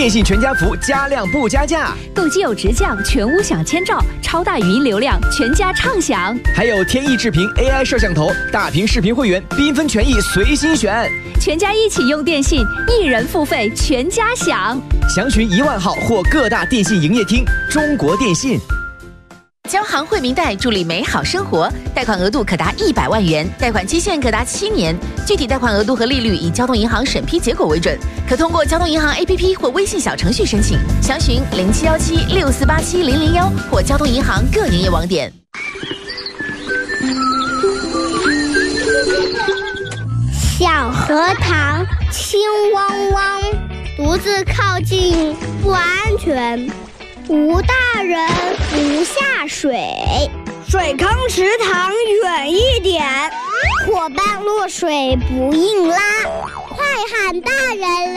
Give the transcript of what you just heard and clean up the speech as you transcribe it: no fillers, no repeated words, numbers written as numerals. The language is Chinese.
电信全家福加量不加价， 购机有直降，全屋享千兆，超大语音流量，全家畅享。 还有天翼智屏 AI 摄像头，大屏视频会员，缤纷权益随心选。 全家一起用电信，一人付费，全家享。 详询1万号或各大电信营业厅。中国电信。 交行惠民贷助力美好生活，贷款额度可达100万元，贷款期限可达7年，具体贷款额度和利率以交通银行审批结果为准，可通过交通银行 APP 或微信小程序申请。详询071764870001或交通银行各营业网点。 小荷塘青汪汪，独自靠近不安全。无大人不下水， 水坑池塘远一点。 伙伴落水不硬拉，快喊大人